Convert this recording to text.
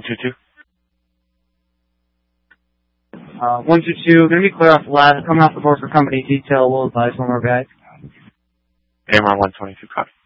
122. 122, going to be clear off the last. Coming off the board for company detail. We'll advise one more guy. AMR 122, copy.